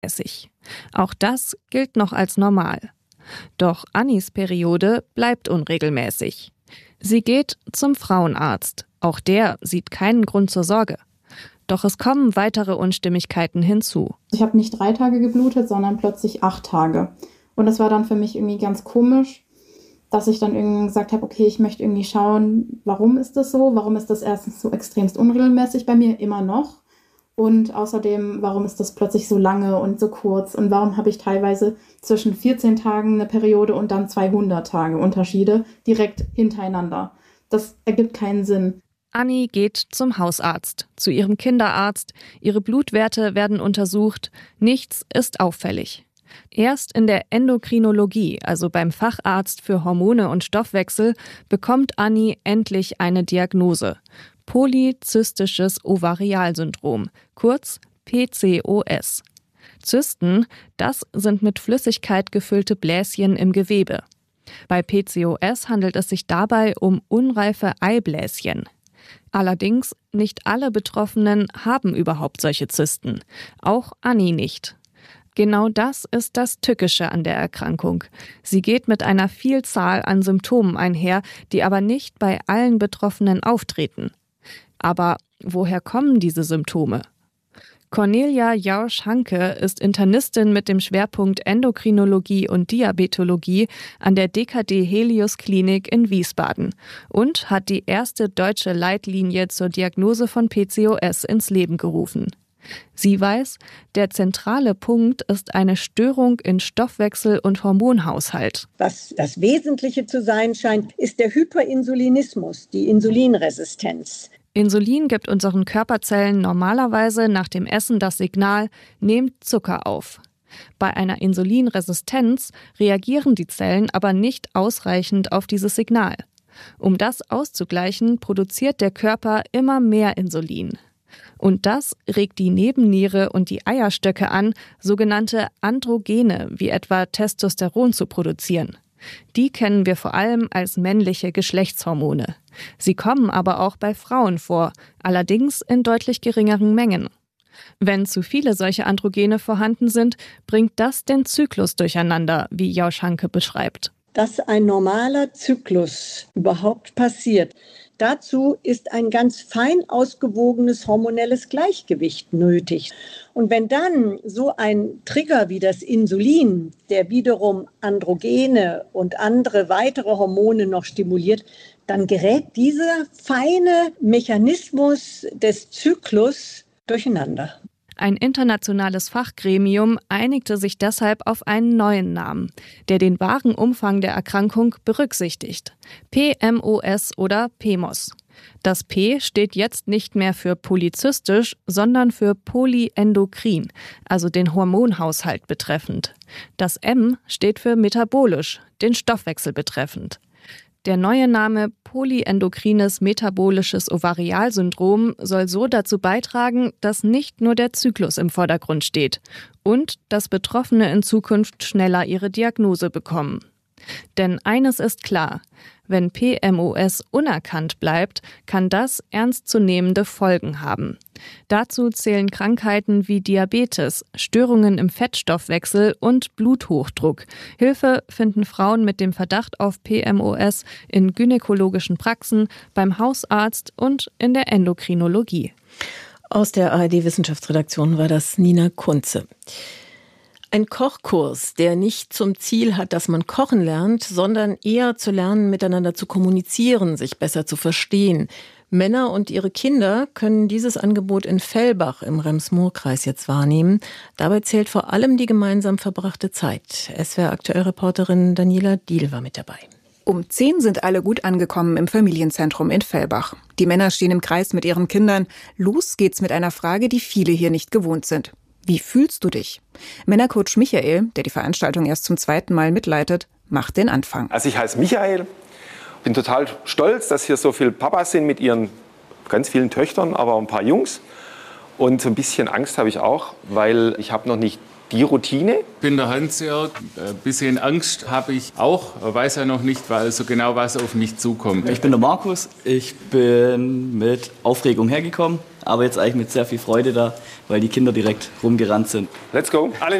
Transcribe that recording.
mäßig. Auch das gilt noch als normal. Doch Annis Periode bleibt unregelmäßig. Sie geht zum Frauenarzt. Auch der sieht keinen Grund zur Sorge. Doch es kommen weitere Unstimmigkeiten hinzu. Ich habe nicht 3 Tage geblutet, sondern plötzlich 8 Tage. Und das war dann für mich irgendwie ganz komisch, dass ich dann irgendwie gesagt habe, okay, ich möchte irgendwie schauen, warum ist das so? Warum ist das erstens so extremst unregelmäßig bei mir immer noch? Und außerdem, warum ist das plötzlich so lange und so kurz? Und warum habe ich teilweise zwischen 14 Tagen eine Periode und dann 200 Tage Unterschiede direkt hintereinander? Das ergibt keinen Sinn. Anni geht zum Hausarzt, zu ihrem Kinderarzt. Ihre Blutwerte werden untersucht. Nichts ist auffällig. Erst in der Endokrinologie, also beim Facharzt für Hormone und Stoffwechsel, bekommt Anni endlich eine Diagnose. Polyzystisches Ovarialsyndrom, kurz PCOS. Zysten, das sind mit Flüssigkeit gefüllte Bläschen im Gewebe. Bei PCOS handelt es sich dabei um unreife Eibläschen. Allerdings nicht alle Betroffenen haben überhaupt solche Zysten. Auch Anni nicht. Genau das ist das Tückische an der Erkrankung. Sie geht mit einer Vielzahl an Symptomen einher, die aber nicht bei allen Betroffenen auftreten. Aber woher kommen diese Symptome? Cornelia Jausch-Hanke ist Internistin mit dem Schwerpunkt Endokrinologie und Diabetologie an der DKD Helios Klinik in Wiesbaden und hat die erste deutsche Leitlinie zur Diagnose von PCOS ins Leben gerufen. Sie weiß, der zentrale Punkt ist eine Störung in Stoffwechsel und Hormonhaushalt. Was das Wesentliche zu sein scheint, ist der Hyperinsulinismus, die Insulinresistenz. Insulin gibt unseren Körperzellen normalerweise nach dem Essen das Signal, nehmt Zucker auf. Bei einer Insulinresistenz reagieren die Zellen aber nicht ausreichend auf dieses Signal. Um das auszugleichen, produziert der Körper immer mehr Insulin. Und das regt die Nebenniere und die Eierstöcke an, sogenannte Androgene, wie etwa Testosteron zu produzieren. Die kennen wir vor allem als männliche Geschlechtshormone. Sie kommen aber auch bei Frauen vor, allerdings in deutlich geringeren Mengen. Wenn zu viele solche Androgene vorhanden sind, bringt das den Zyklus durcheinander, wie Jausch-Hanke beschreibt. Dass ein normaler Zyklus überhaupt passiert, dazu ist ein ganz fein ausgewogenes hormonelles Gleichgewicht nötig. Und wenn dann so ein Trigger wie das Insulin, der wiederum Androgene und andere weitere Hormone noch stimuliert, dann gerät dieser feine Mechanismus des Zyklus durcheinander. Ein internationales Fachgremium einigte sich deshalb auf einen neuen Namen, der den wahren Umfang der Erkrankung berücksichtigt: PMOS oder PMOS. Das P steht jetzt nicht mehr für polyzystisch, sondern für polyendokrin, also den Hormonhaushalt betreffend. Das M steht für metabolisch, den Stoffwechsel betreffend. Der neue Name polyendokrines metabolisches Ovarialsyndrom soll so dazu beitragen, dass nicht nur der Zyklus im Vordergrund steht und dass Betroffene in Zukunft schneller ihre Diagnose bekommen. Denn eines ist klar: Wenn PMOS unerkannt bleibt, kann das ernstzunehmende Folgen haben. Dazu zählen Krankheiten wie Diabetes, Störungen im Fettstoffwechsel und Bluthochdruck. Hilfe finden Frauen mit dem Verdacht auf PMOS in gynäkologischen Praxen, beim Hausarzt und in der Endokrinologie. Aus der ARD-Wissenschaftsredaktion war das Nina Kunze. Ein Kochkurs, der nicht zum Ziel hat, dass man kochen lernt, sondern eher zu lernen, miteinander zu kommunizieren, sich besser zu verstehen. Männer und ihre Kinder können dieses Angebot in Fellbach im Rems-Murr-Kreis jetzt wahrnehmen. Dabei zählt vor allem die gemeinsam verbrachte Zeit. SWR-Aktuellreporterin Daniela Diehl war mit dabei. Um 10 sind alle gut angekommen im Familienzentrum in Fellbach. Die Männer stehen im Kreis mit ihren Kindern. Los geht's mit einer Frage, die viele hier nicht gewohnt sind. Wie fühlst du dich? Männercoach Michael, der die Veranstaltung erst zum 2. Mal mitleitet, macht den Anfang. Also ich heiße Michael, bin total stolz, dass hier so viele Papas sind mit ihren ganz vielen Töchtern, aber ein paar Jungs. Und so ein bisschen Angst habe ich auch, weil ich habe noch nicht die Routine. Ich bin der Hans-Jörg. Ein bisschen Angst habe ich auch, weiß ja noch nicht, weil so genau was auf mich zukommt. Ich bin der Markus. Ich bin mit Aufregung hergekommen. aber jetzt eigentlich mit sehr viel Freude da, weil die Kinder direkt rumgerannt sind. Let's go. Alle